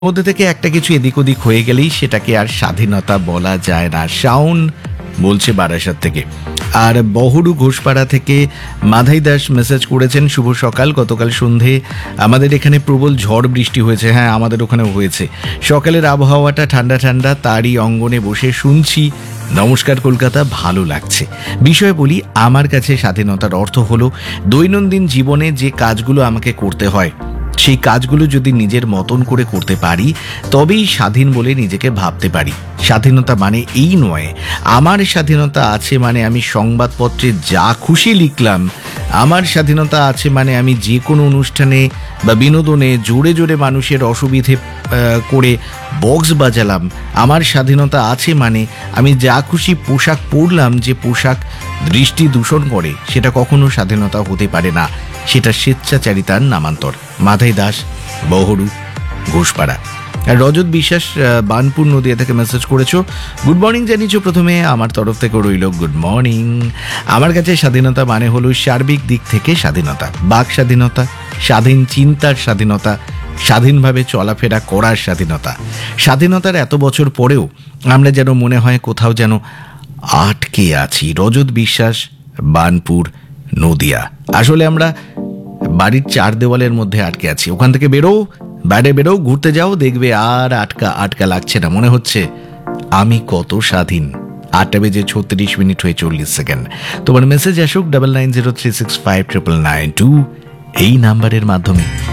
মধ্যে থেকে একটা কিছু এদিক ওদিক হয়ে গেলেই সেটাকে আর স্বাধীনতা বলা যায় না। শাওন বলছে বারাসাত থেকে। আর বহরু ঘোষপাড়া থেকে মাধাই দাস মেসেজ করেছেন, শুভ সকাল। গতকাল সন্ধে আমাদের এখানে প্রবল ঝড় বৃষ্টি হয়েছে। হ্যাঁ, আমাদের ওখানেও হয়েছে। সকালের আবহাওয়াটা ঠান্ডা ঠান্ডা, তারই অঙ্গনে বসে শুনছি নমস্কার কলকাতা, ভালো লাগছে। বিষয় বলি, আমার কাছে স্বাধীনতার অর্থ হলো দৈনন্দিন জীবনে যে কাজগুলো আমাকে করতে হয় সেই কাজগুলো যদি নিজের মতন করে করতে পারি তবেই স্বাধীন বলে নিজেকে ভাবতে পারি। স্বাধীনতা মানে এই নয় আমার স্বাধীনতা আছে মানে আমি সংবাদপত্রে যা খুশি লিখলাম, আমার স্বাধীনতা আছে মানে আমি যে কোনো অনুষ্ঠানে বা বিনোদনে জোরে জোরে মানুষের অসুবিধে করে বক্স বাজালাম, আমার স্বাধীনতা আছে মানে আমি যা খুশি পোশাক পরলাম, যে পোশাক দৃষ্টি দূষণ করে সেটা কখনো স্বাধীনতা হতে পারে না, সেটা স্বেচ্ছাচারিতার নামান্তর। মাধাই দাস, বহরু ঘোষপাড়া। আর রজত বিশ্বাস বানপুর নদিয়া থেকে মেসেজ করেছো, গুড মর্নিং জানিয়েছো। প্রথমে আমার তরফ থেকে রইল গুড মর্নিং। আমার কাছে স্বাধীনতা মানে হলো সার্বিক দিক থেকে স্বাধীনতা, বাক স্বাধীনতা, স্বাধীন চিন্তার স্বাধীনতা, স্বাধীনভাবে চলাফেরা করার স্বাধীনতা। স্বাধীনতার এত বছর পরেও আমরা যেন মনে হয় কোথাও যেন আটকে আছি। রজত বিশ্বাস, বানপুর নদিয়া। আসলে আমরা বাড়ির চার দেওয়ালের মধ্যে আটকে আছি। ওখান থেকে বেরো, বাইরে বেরো, ঘুরতে যাও, দেখবে আর আটকা আটকা লাগছে না, মনে হচ্ছে আমি কত স্বাধীন। 8:36 হয়ে 40 সেকেন্ড। তোমার মেসেজ আসুক 9903659992 এই নাম্বারের মাধ্যমে।